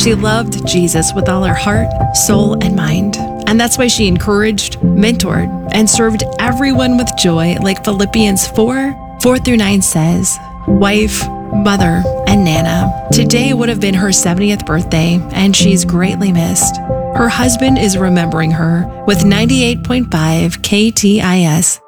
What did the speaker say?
She loved Jesus with all her heart, soul, and mind. And that's why she encouraged, mentored, and served everyone with joy, like Philippians 4:4-9 says. Wife, mother, and Nana. Today would have been her 70th birthday, and she's greatly missed. Her husband is remembering her with 98.5 KTIS